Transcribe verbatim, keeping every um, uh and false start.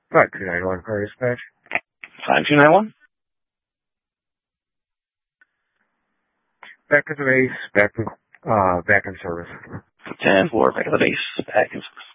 five two nine one for dispatch. five two nine one? Back to the base, back to, uh, back in service. ten four, back to the base, back in service.